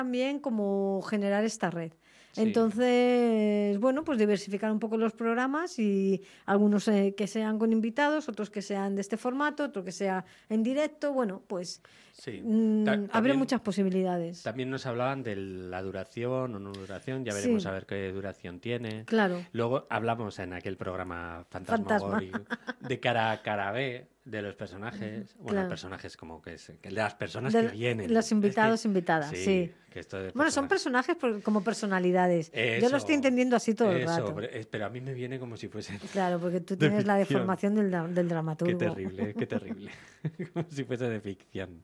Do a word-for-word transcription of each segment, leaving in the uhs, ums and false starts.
también como generar esta red. Sí. Entonces, bueno, pues diversificar un poco los programas y algunos eh, que sean con invitados, otros que sean de este formato, otro que sea en directo. Bueno, pues Sí. mm, Ta- abre también- muchas posibilidades. También nos hablaban de la duración o no duración, ya Sí. veremos a ver qué duración tiene. Claro. Luego hablamos en aquel programa Fantasma. Fantasmagórico de cara a cara B de los personajes. Bueno, Claro. personajes como que, es, que de las personas De que vienen. los invitados, Es que- invitadas, sí. que esto de Bueno, son personajes- personajes por- como personalidades. Yo Eso, lo estoy entendiendo así todo el eso, rato. pero- es- pero a mí me viene como si fuesen... Claro, porque tú de tienes la ficción. deformación del, dra- del dramaturgo. Qué terrible, qué terrible. Como si fuese de ficción.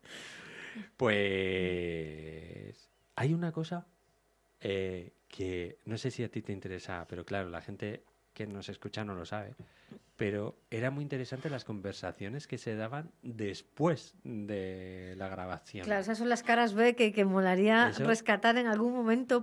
Pues hay una cosa eh, que no sé si a ti te interesa, pero claro, la gente que nos escucha no lo sabe. Pero era muy interesante las conversaciones que se daban después de la grabación. Claro, esas son las caras B que, que molaría Eso- rescatar en algún momento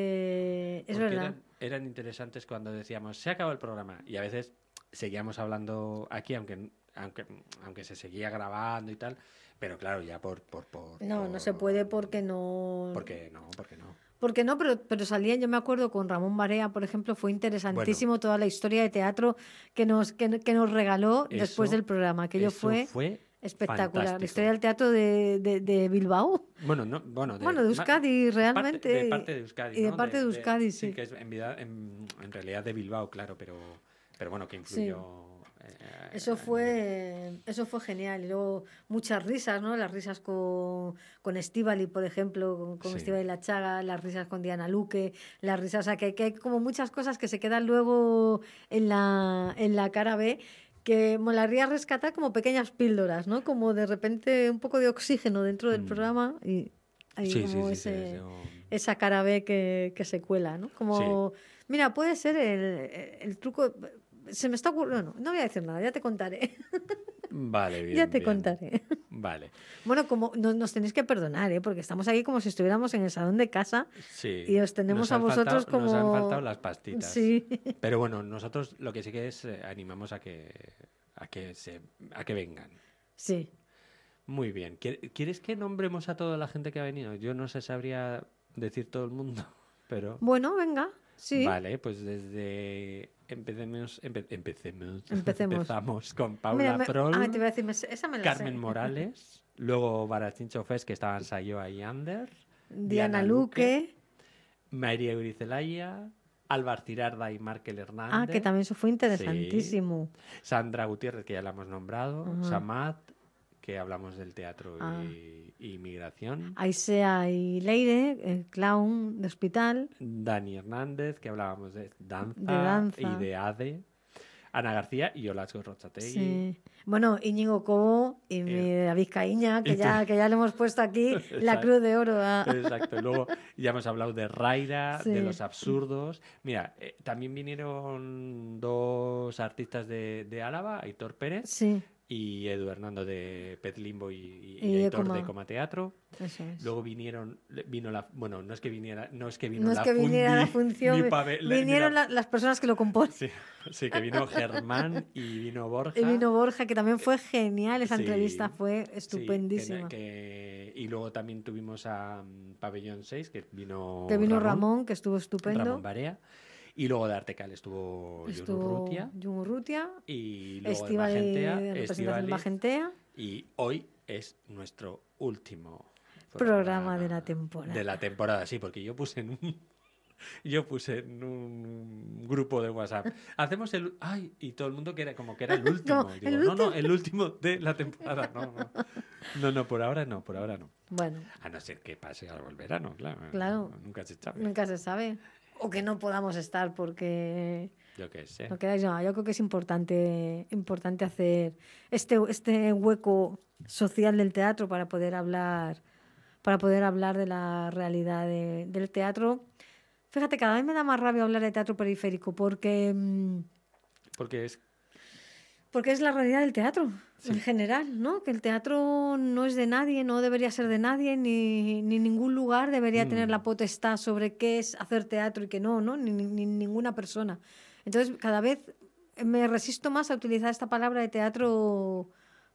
porque es Porque verdad. Eran, eran interesantes cuando decíamos, se acabó el programa. Y a veces seguíamos hablando aquí, aunque, aunque, aunque se seguía grabando y tal. Pero claro, ya por... por, por No, por- no se puede porque no... Porque no, porque no. Porque no, pero, pero salían, yo me acuerdo con Ramón Barea, por ejemplo, fue interesantísimo toda la historia de teatro que nos, que, que nos regaló Eso- después del programa. Aquello eso fue, fue espectacular. fantástico. La historia del teatro de, de, de Bilbao. Bueno, no, bueno, de, Bueno, de Euskadi, ma- realmente. Parte, de parte de Euskadi. Y de ¿no? parte de Euskadi, sí. que es en, vida- en, en realidad de Bilbao, claro, pero, pero bueno, que influyó. eh, Eso fue, eso fue genial. Y luego muchas risas, ¿no? Las risas con, con Estíbali, por ejemplo, con, con Sí. Estíbali La Chaga, las risas con Diana Luque, las risas, o sea, que, que hay como muchas cosas que se quedan luego en la, en la cara B, que molaría rescatar como pequeñas píldoras, ¿no? Como de repente un poco de oxígeno dentro del Mm. programa y hay Sí, como sí, sí, ese, sí, sí, um, esa cara B que, que se cuela, ¿no? Como, mira, puede ser el, el truco... Se me está ocurriendo, no, no voy a decir nada, ya te contaré. Vale, bien. Ya te bien. contaré. Vale. Bueno, como no, nos tenéis que perdonar, ¿eh? Porque estamos aquí como si estuviéramos en el salón de casa Sí. y os tenemos Nos a han vosotros faltado- Nos como... han faltado las pastitas. Sí. Pero bueno, nosotros lo que sí que es, eh, animamos a que, a que, se, a que vengan. Sí. Muy bien. ¿Quier- ¿Quieres que nombremos a toda la gente que ha venido? Yo no sé sabría decir todo el mundo, pero... Bueno, venga, sí. Vale, pues desde... Empecemos, empe- empecemos. Empecemos. Empezamos con Paula Mira, me- Prol, ah, te voy a decir, me- esa me la Carmen sé. Morales, luego Barachincho Fest, que estaban Sayoa y Ander, Diana Luque. María Euricelaya, Álvar Cirarda y Markel Hernández. Ah, que también eso fue interesantísimo. Sí. Sandra Gutiérrez, que ya la hemos nombrado. Ajá. Samat, que hablamos del teatro Ah. y, y migración. Aisea y Leire, el clown de hospital. Dani Hernández, que hablábamos de danza, De danza. y de A D E. Ana García y Olasco Rochategui. Sí. Bueno, Íñigo Cobo y mi Eh, David Caíña, que y tú- ya, que ya le hemos puesto aquí la Exacto. cruz de oro a... Exacto. Y luego ya hemos hablado de Raira, Sí. de los absurdos. Mira, eh, también vinieron dos artistas de, de Álava, Aitor Pérez Sí, y Edu Hernando de Pet Limbo y, y, Y y de Aitor Coma. de Coma Teatro. eso es. Luego vinieron, vino la, bueno, no es que viniera, no es que vino No es la que viniera la fundi, función, ni pa' ver- ni vinieron la- la- las personas que lo componen. Sí, sí, que vino Germán y vino Borja. Y vino Borja, que también fue genial, esa Sí, entrevista fue sí, estupendísima. que- que- y luego también tuvimos a mm, Pabellón seis, que vino, Que vino Ramón, que estuvo estupendo. Ramón Barea. Y luego de Artecal estuvo, Yunu Estuvo Rutia. Yunu Rutia, Y luego Estíbaliz, de Magentea, de representación de Estíbaliz. Magentea. Y hoy es nuestro último Programa de la temporada. De la temporada, sí, porque yo puse en un, yo puse en un grupo de WhatsApp. Hacemos el... Ay, y todo el mundo que era como que era el último. No, Digo, el no, último. no, el último de la temporada. No, no. No, no, por ahora no, por ahora no. Bueno, A no ser que pase algo el verano, claro. Claro. Nunca se sabe. nunca se sabe. O que no podamos estar porque Yo qué sé. no queráis. No, yo creo que es importante, importante hacer este, este hueco social del teatro para poder hablar, para poder hablar de la realidad de- del teatro. Fíjate, cada vez me da más rabia hablar de teatro periférico porque, mm, Porque es... porque es la realidad del teatro Sí. en general, ¿no? Que el teatro no es de nadie, no debería ser de nadie, ni, ni ningún lugar debería Mm. tener la potestad sobre qué es hacer teatro y qué no, ¿no? Ni, ni- ni ninguna persona. Entonces, cada vez me resisto más a utilizar esta palabra de teatro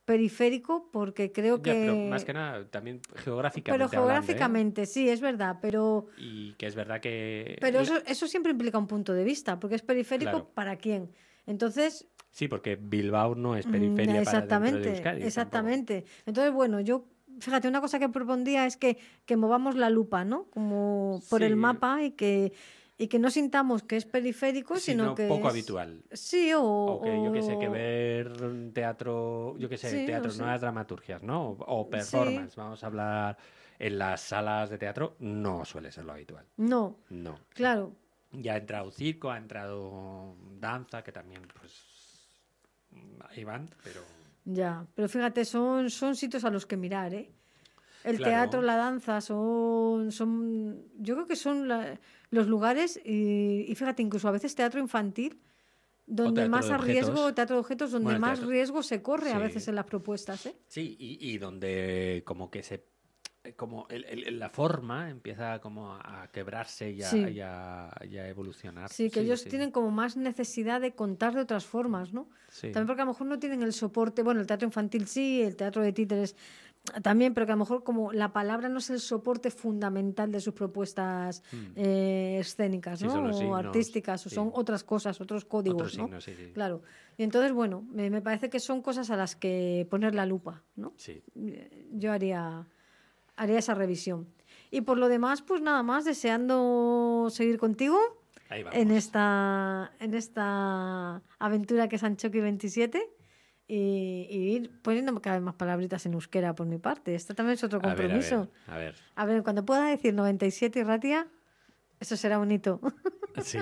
periférico porque creo Ya, que... pero más que nada, también geográficamente Pero hablando, ¿eh? geográficamente, sí, es verdad, pero... Y que es verdad que... Pero eso, eso siempre implica un punto de vista, porque es periférico Claro. para quién. Entonces, Sí, porque Bilbao no es mm, periferia para dentro de exactamente, Euskadi. tampoco. exactamente. Entonces, bueno, yo, fíjate, una cosa que propondría es que, que movamos la lupa, ¿no? Como por el Sí. mapa y que, y que no sintamos que es periférico, Sí, sino no, que poco es- habitual. Sí, o... O que yo que sé, que o- ver un teatro, yo que sé, Sí, teatro, o nuevas dramaturgias, ¿no? O, o Sí. performance. Vamos a hablar en las salas de teatro, no suele ser lo habitual. No, No. claro. Ya ha entrado circo, ha entrado danza, que también, pues, ahí van, pero... Ya, pero fíjate, son, son sitios a los que mirar, ¿eh? El Claro. teatro, la danza, son, son yo creo que son la- los lugares, y, y fíjate, incluso a veces teatro infantil, donde teatro más de a riesgo, objetos. teatro de objetos, donde Bueno, el más teatro- riesgo se corre a Sí. veces en las propuestas, ¿eh? Sí, y, y donde como que se... como el- el- la forma empieza como a quebrarse y a, Sí. y a- y a evolucionar. Sí, que ellos sí. tienen como más necesidad de contar de otras formas, ¿no? Sí. También porque a lo mejor no tienen el soporte, bueno, el teatro infantil sí, el teatro de títeres también, pero que a lo mejor como la palabra no es el soporte fundamental de sus propuestas Mm. eh, escénicas, Sí, ¿no? son los O signos, artísticas, o sí. son otras cosas, otros códigos, Otros ¿no? signos, sí, sí. Claro. Y entonces, bueno, me, me parece que son cosas a las que poner la lupa, ¿no? Sí. Yo haría, haría esa revisión. Y por lo demás, pues nada más, deseando seguir contigo Ahí vamos. en esta, en esta aventura que es Anchoqui veintisiete y, y ir poniendo cada vez más palabritas en euskera por mi parte. Esto también es otro A ver, a compromiso. ver, a ver. A ver, cuando pueda decir noventa y siete y ratia, eso será un hito. Sí.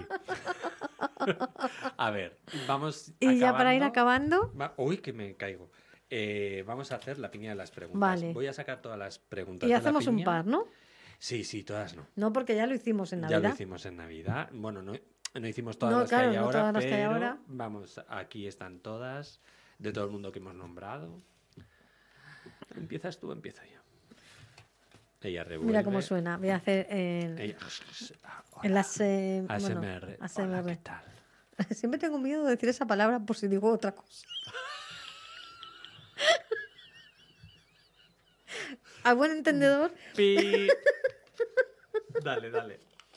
A ver, vamos Y ya para ir acabando. acabando, Va- Uy, que me caigo. Eh, vamos a hacer la piña de las preguntas. Vale. Voy a sacar todas las preguntas y de la hacemos un piña. par, ¿no? Sí, sí, todas no. No, porque ya lo hicimos en Ya Navidad. lo hicimos en Navidad. Bueno, no, no hicimos todas No, las claro, que hay no ahora, todas las que hay pero ahora. vamos, aquí están todas, de todo el mundo que hemos nombrado. ¿Empiezas tú o empiezo yo? Ella revuelve. Mira cómo suena. Voy a hacer en, Ella... en las... eh, A S M bueno, R. A S M R. Hola, ¿qué tal? Siempre tengo miedo de decir esa palabra por si digo otra cosa. A buen entendedor, Pi. Dale, dale.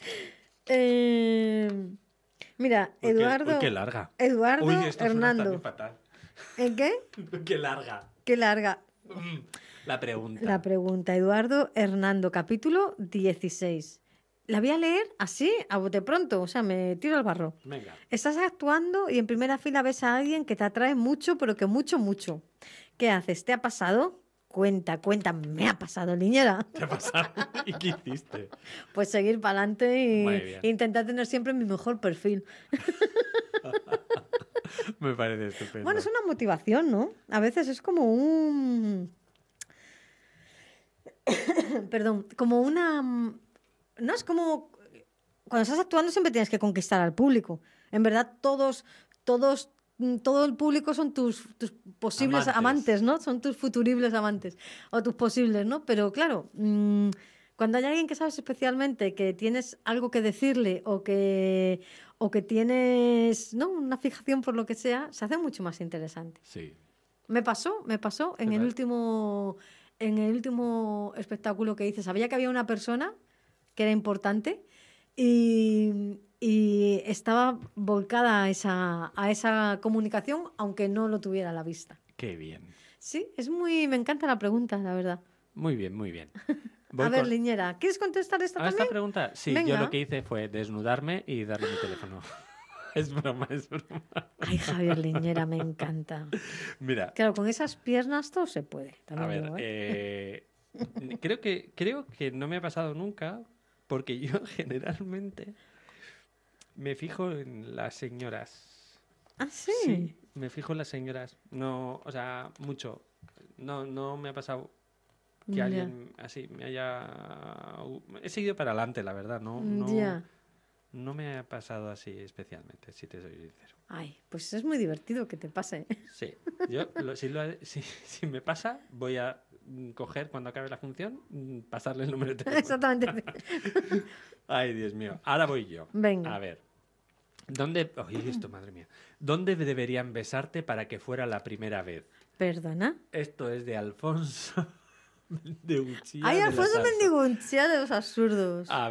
eh, mira, Uy, qué- Eduardo, uy, qué larga. Eduardo Uy, esto suena Hernando. también fatal. ¿En qué? Qué larga. Qué larga. Mm, La pregunta. La pregunta, Eduardo Hernando, capítulo dieciséis. La voy a leer así, a bote pronto, o sea, me tiro al barro. Venga. Estás actuando y en primera fila ves a alguien que te atrae mucho, pero que mucho, mucho. ¿Qué haces? ¿Te ha pasado? Cuenta, cuenta, me ha pasado, niñera. ¿Te ha pasado? ¿Y qué hiciste? Pues seguir para adelante y Muy bien. e intentar tener siempre mi mejor perfil. Me parece estupendo. Bueno, es una motivación, ¿no? A veces es como un... Perdón, como una... No, es como... Cuando estás actuando siempre tienes que conquistar al público. En verdad, todos, todos, todo el público son tus, tus posibles Amantes. amantes, ¿no? Son tus futuribles amantes. O tus posibles, ¿no? Pero claro, mm, cuando hay alguien que sabes especialmente que tienes algo que decirle o que, o que tienes, ¿no?, una fijación por lo que sea, se hace mucho más interesante. Sí. Me pasó, me pasó en el Total. último, en el último espectáculo que hice. Sabía que había una persona que era importante y, y estaba volcada a esa, a esa comunicación, aunque no lo tuviera a la vista. Qué bien. Sí, es muy, me encanta la pregunta, la verdad. Muy bien, muy bien. A Voy ver, con- Liñera, ¿quieres contestar esta ¿A esta también? pregunta? Sí, yo Venga. lo que hice fue desnudarme y darle mi teléfono. Es broma, es broma. Ay, Javier Liñera, me encanta. Mira, Claro, con esas piernas todo se puede. a También ver, digo, ¿eh? eh, creo, que, creo que no me ha pasado nunca, porque yo generalmente me fijo en las señoras. Ah, sí. Sí, me fijo en las señoras. No, o sea, mucho. No, no me ha pasado que Ya. alguien así me haya... He seguido para adelante, la verdad. No, no, Ya. no me ha pasado así especialmente, si te soy sincero. Ay, pues es muy divertido que te pase. Sí, yo lo- si, lo- si, si me pasa, voy a mm, coger cuando acabe la función, mm, pasarle el número de teléfono. Exactamente. Ay, Dios mío. Ahora voy yo. Venga. A ver. ¿Dónde... Oye, esto, madre mía. ¿Dónde deberían besarte para que fuera la primera vez? Perdona. Esto es de Alfonso Mendigunchía. Ay, de la Alfonso Salsa. Mendigunchía de los absurdos. A